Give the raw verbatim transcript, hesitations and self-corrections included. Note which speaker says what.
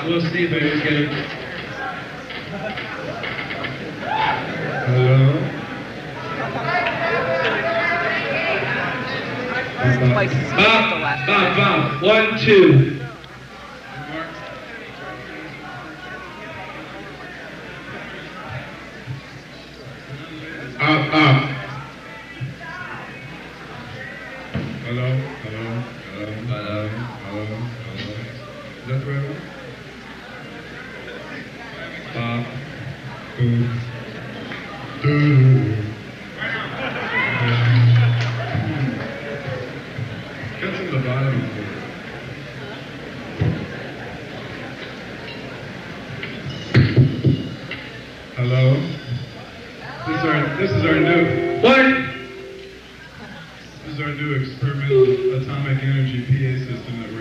Speaker 1: we'll see if I can get it. Hello? Bob, Bob, Bob, one, two. Up, up. Hello, hello, hello, hello, hello, hello. Is that the right one? Bob, two, two. Get to the bottom of it. Hello? This is our, this is our new, what? This is our new experimental atomic energy P A system that